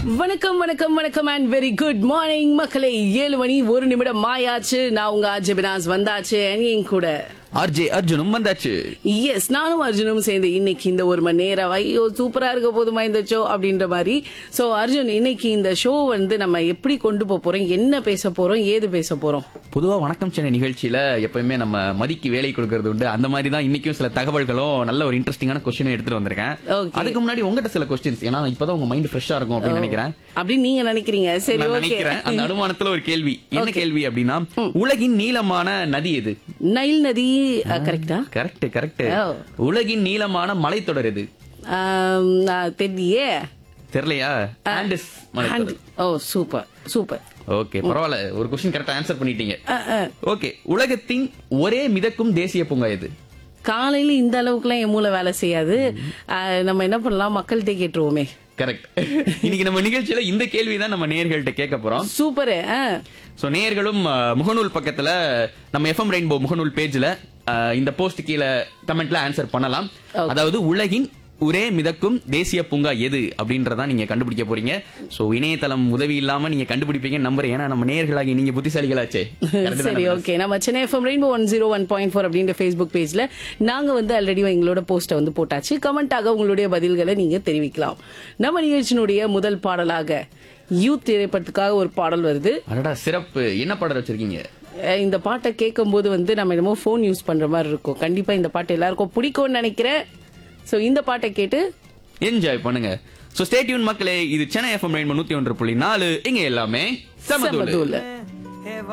வணக்கம் வணக்கம் வணக்கம் அண்ட் வெரி குட் மார்னிங் மக்களே. 7 மணி 1 நிமிடம் ஆயாச்சு. நான் உங்க அஜபினாஸ் வந்தாச்சு. என் கூட ஆர்ஜே அர்ஜுனும் வந்தாச்சு. எஸ், நானும் அர்ஜுனும் சேர்ந்து இன்னைக்கு இந்த 1 மணி நேரம் ஐயோ சூப்பரா இருக்க போதுமா இந்த ஷோ அப்படின்ற மாதிரி. சோ அர்ஜுன், இன்னைக்கு இந்த ஷோ வந்து நம்ம எப்படி கொண்டு போறோம், என்ன பேச போறோம், ஏது பேச போறோம்? பொதுவா வணக்கம் சென்னை நிகழ்ச்சியில எப்பவுமே நம்ம மதிக்கு வேலை கொடுக்கறது உண்டு. அந்த மாதிரி தான் இன்னைக்கும் சில தகவல்களும் நல்ல ஒரு இன்ட்ரெஸ்டிங்கான கொஸ்டின் எடுத்துட்டு வந்திருக்கேன். Okay. அதுக்கு முன்னாடி உங்ககிட்ட சில கொஸ்டின்ஸ், ஏன்னா இப்பதான் உங்க மைண்ட் ஃப்ரெஷ்ஷா இருக்கும் அப்படின்னு நினைக்கிறேன். அப்படின்னு நீங்க நினைக்கிறீங்க? சரி, நான் ஓகே. நினைக்கிறேன். அந்த அனுமானத்துல ஒரு கேள்வி. என்ன கேள்வி அப்படின்னா, உலகின் நீளமான நதி எது? நைல் நதி. கரெக்டா? Correct correct. Oh. உலகின் நீளமான மலைத்தொடர் எது? தெரியலையே. தெரியலையா? ஆண்டஸ் மலைத்தொடர். ஓ, சூப்பர் சூப்பர். ஓகே, பரவாயில்ல, ஒரு கொஸ்டின் கரெக்டா ஆன்சர் பண்ணிட்டீங்க. ஓகே, உலகத்தின் ஒரே மிதக்கும் தேசிய பூங்கா எது? காலையில இந்த அளவுக்குலாம் என் மூளை வேலை செய்யாது. நம்ம என்ன பண்ணலாம், மக்கள்கிட்ட கேட்டுருவோமே. கரெக்ட். இன்னைக்கு நம்ம நிகழ்ச்சியில இந்த கேள்விதான் நம்ம நேயர்கள்ட்ட கேட்க போறோம். சூப்பர். சோ நேயர்களும் முகநூல் பக்கத்துல நம்ம எஃப்எம் ரெயின்போ முகநூல் பேஜ்ல இந்த போஸ்ட் கீழே கமெண்ட்ல ஆன்சர் பண்ணலாம். அதாவது உலகின் ஒரே மிதக்கும் தேசிய பூங்கா எது அப்படின்றத நீங்க கண்டுபிடிக்க போறீங்க. சோ இணையதளம் உதவி இல்லாம நீங்க கண்டுபிடிப்பீங்க நம்புறேன். ஏன்னா நம்ம நேயர்களாகி நீங்க புத்திசாலிகளாச்சே. சரி, ஓகே. நம்ம சென்னை எஃப்எம் ரெயின்போ 101.4 அப்படின்ற ஃபேஸ்புக் பேஜ்ல நாங்க வந்து ஆல்ரெடி எங்களோட போஸ்ட்டை வந்து போட்டாச்சு. கமெண்டாக உங்களுடைய பதில்களை நீங்க தெரிவிக்கலாம். நம்ம நிகழ்ச்சியினுடைய முதல் பாடலாக யூத் திரைப்படத்துக்காக ஒரு பாடல் வருது. அடடா, சிறப்பு. என்ன பாடல் வச்சிருக்கீங்க? இந்த பாட்டை கேட்கும் போது வந்து நம்ம என்னமோ போன் யூஸ் பண்ற மாதிரி இருக்கும். கண்டிப்பா இந்த பாட்டு எல்லாருக்கும் பிடிக்கும்னு நினைக்கிறேன். சோ இந்த பாட்டை கேட்டு என்ஜாய் பண்ணுங்க. சோ ஸ்டே டியூன் மக்களே. இது சென்னை எஃப்எம் ரெயின்போ 101.4. இங்க எல்லாமே சமதூளு.